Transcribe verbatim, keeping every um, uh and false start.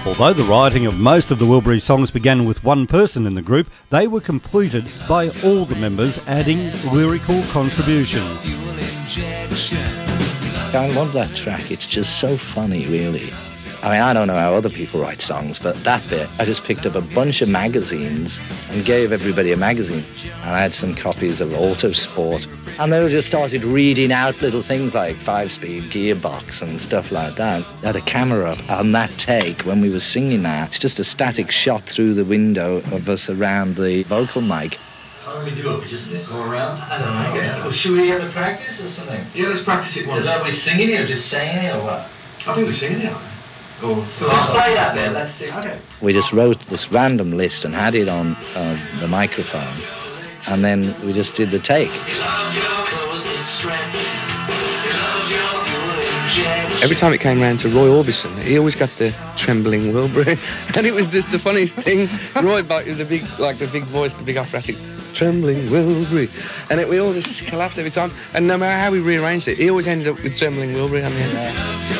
Although the writing of most of the Wilbury songs began with one person in the group, they were completed by all the members adding lyrical contributions. I love that track. It's just so funny, really. I mean, I don't know how other people write songs, but that bit, I just picked up a bunch of magazines and gave everybody a magazine. And I had some copies of Autosport. And they just started reading out little things like five-speed gearbox and stuff like that. I had a camera up on that take when we were singing that. It's just a static shot through the window of us around the vocal mic. How do we do it? We just go around? I don't know. Okay. Well, should we have a practice or something? Yeah, let's practice it once. Is everybody singing it or just saying it or what? I think we're singing it, aren't we? Oh, so just play that bit, let's see. Okay. We just wrote this random list and had it on uh, the microphone, and then we just did the take. Every time it came round to Roy Orbison, he always got the trembling Wilbury, and it was just the funniest thing. Roy, like the big, like the big voice, the big operatic, trembling Wilbury, and it, we all just collapsed every time. And no matter how we rearranged it, he always ended up with trembling Wilbury on the end.